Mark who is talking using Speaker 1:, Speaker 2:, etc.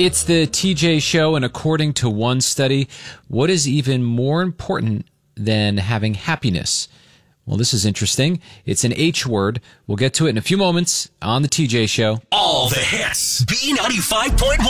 Speaker 1: It's the TJ Show, and according to one study, what is even more important than having happiness? Well, this is interesting. It's an H word. We'll get to it in a few moments on the TJ Show.
Speaker 2: All the hits. B95.1.